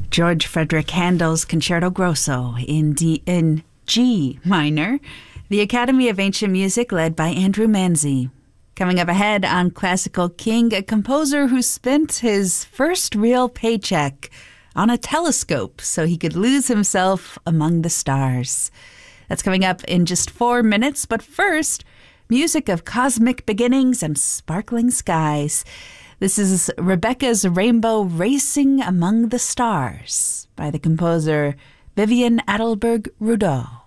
George Frederick Handel's Concerto Grosso in G minor, the Academy of Ancient Music led by Andrew Manzi. Coming up ahead on Classical King, a composer who spent his first real paycheck on a telescope so he could lose himself among the stars. That's coming up in just 4 minutes, but first, music of cosmic beginnings and sparkling skies. This is Rebecca's Rainbow Racing Among the Stars by the composer Vivian Adelberg Rudolph.